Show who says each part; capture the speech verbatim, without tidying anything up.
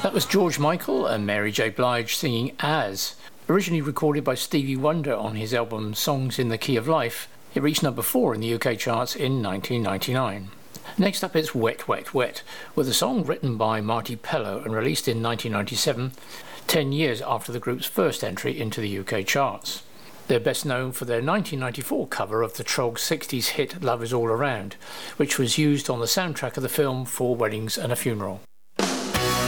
Speaker 1: That was George Michael and Mary J. Blige singing As. Originally recorded by Stevie Wonder on his album Songs in the Key of Life, it reached number four in the U K charts in nineteen ninety-nine. Next up it's Wet Wet Wet, with a song written by Marty Pellow and released in nineteen ninety-seven, ten years after the group's first entry into the U K charts. They're best known for their nineteen ninety-four cover of the Troggs' sixties hit Love Is All Around, which was used on the soundtrack of the film Four Weddings and a Funeral.